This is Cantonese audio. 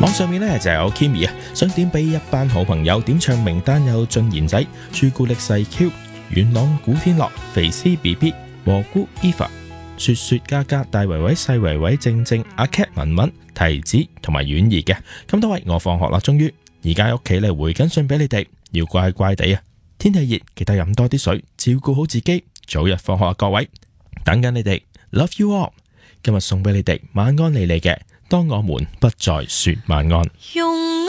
網上面呢就有 Kimi 啊，想點俾一班好朋友點唱名單有俊賢仔、朱古力細 Q、元朗古天樂、肥絲 BB、蘑菇 Eva、雪雪嘉嘉、大維維、細維維、正正、阿 Cat 文文、提子同埋婉兒嘅。咁多位，我放學啦，終於而家喺屋企嚟回緊信俾你哋，要乖乖地啊！天氣熱，記得飲多啲水，照顧好自己，早日放學啊！各位，等緊你哋 ，Love you all。今日送俾你哋晚安你哋嘅，當我們不再說晚安。